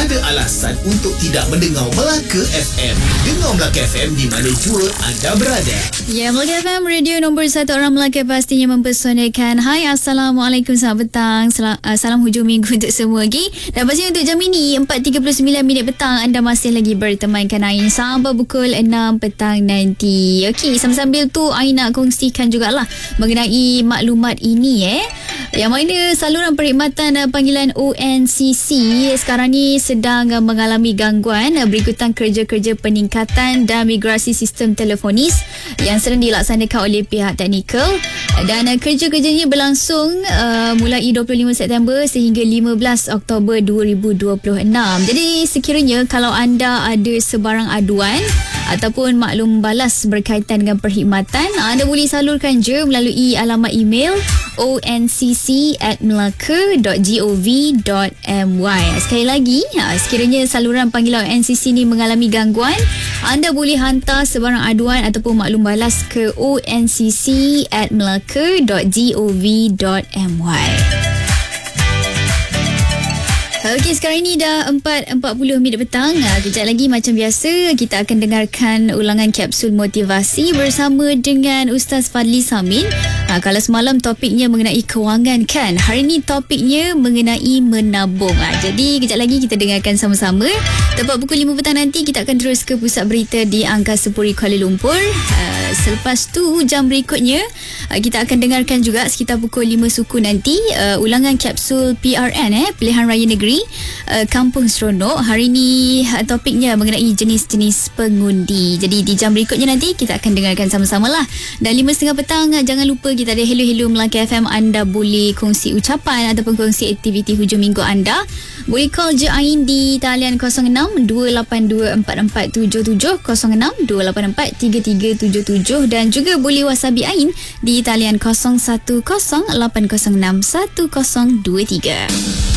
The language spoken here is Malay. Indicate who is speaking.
Speaker 1: Tiada alasan untuk tidak mendengar Melaka FM. Dengar Melaka FM di mana jua anda berada.
Speaker 2: Ya, Melaka FM, radio nombor 1 orang Melaka, pastinya mempersonakan. Hai, Assalamualaikum, selamat petang. Salam hujung minggu untuk semua lagi. Dan pastinya untuk jam ini 4.39 minit petang, anda masih lagi bertemankan Ain sampai pukul 6 petang nanti. Okey, sambil-sambil tu Ain nak kongsikan jugalah mengenai maklumat ini yang mana saluran perkhidmatan panggilan ONCC sekarang ni sedang mengalami gangguan berikutan kerja-kerja peningkatan dan migrasi sistem telefonis yang sedang dilaksanakan oleh pihak teknikal, dan kerja-kerjanya berlangsung mulai 25 September sehingga 15 Oktober 2026. Jadi sekiranya kalau anda ada sebarang aduan ataupun maklum balas berkaitan dengan perkhidmatan, anda boleh salurkan je melalui alamat email oncc@melaka.gov.my. Sekali lagi, sekiranya saluran panggilan ONCC ni mengalami gangguan, anda boleh hantar sebarang aduan ataupun maklum balas ke oncc@melaka.gov.my. Okey, sekarang ini dah 4.40 minit petang. Kejap lagi macam biasa kita akan dengarkan ulangan kapsul motivasi bersama dengan Ustaz Fadli Samin. Kalau semalam topiknya mengenai kewangan kan, hari ini topiknya mengenai menabung. Jadi kejap lagi kita dengarkan sama-sama. Tepat pukul 5 petang nanti kita akan terus ke pusat berita di Angkasa Puri Kuala Lumpur. Selepas tu jam berikutnya kita akan dengarkan juga sekitar pukul 5 suku nanti ulangan kapsul PRN Pilihan Raya Negeri Kampung Seronok. Hari ini topiknya mengenai jenis-jenis pengundi. Jadi di jam berikutnya nanti kita akan dengarkan sama-sama lah. Dan 5.30 petang jangan lupa kita ada Hello Melaka FM. Anda boleh kongsi ucapan ataupun kongsi aktiviti hujung minggu anda. Boleh call je Ain di talian 06-282-4477, 06-284-3377, dan juga boleh WhatsApp Ain di talian 0108061023.